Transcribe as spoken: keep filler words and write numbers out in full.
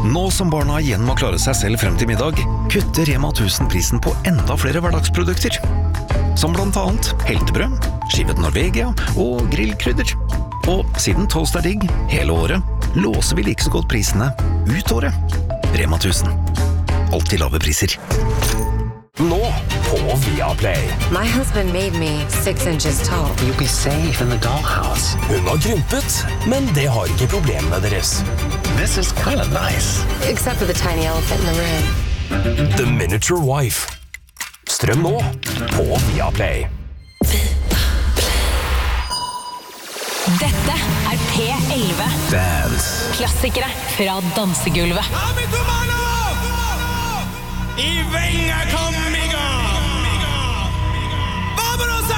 Nå som barna igjen må klare seg selv frem til middag, kutter Rema tusen prisen på enda flere hverdagsprodukter. Som blant annet heltebrød, skivet Norvegia og grillkrydder. Og siden toast er digg hele året, låser vi like så godt prisene ut året. Rema tusen. Alltid lave priser. Nå på Viaplay. My husband made me six inches tall. You'll be safe in the dollhouse. Hun har krympet, men det har ikke problemene deres. This is kind of nice. Except for the tiny elephant in the room. The Miniature Wife. Strøm nå på Viaplay. Dette er P elleve. Dance. Klassikere fra dansegulvet. I venga kom i gang. Vámonos